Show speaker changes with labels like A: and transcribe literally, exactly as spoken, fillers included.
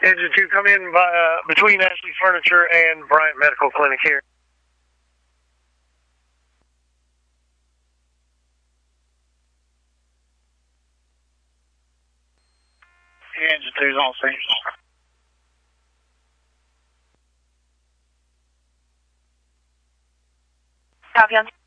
A: Engine two, come in by, uh, between Ashley Furniture and Bryant Medical Clinic here. Engine two's on scene.
B: Copy on